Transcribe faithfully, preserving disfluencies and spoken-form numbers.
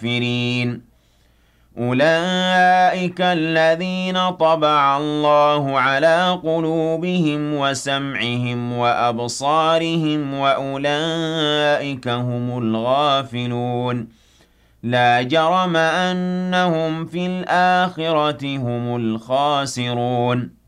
الْكَافِرِينَ أُولَئِكَ الَّذِينَ طَبَعَ اللَّهُ عَلَىٰ قُلُوبِهِمْ وَسَمْعِهِمْ وَأَبْصَارِهِمْ وَأُولَٰئِكَ هُمُ الْغَافِلُونَ لَا جَرَمَ أَنَّهُمْ فِي الْآخِرَةِ هُمُ الْخَاسِرُونَ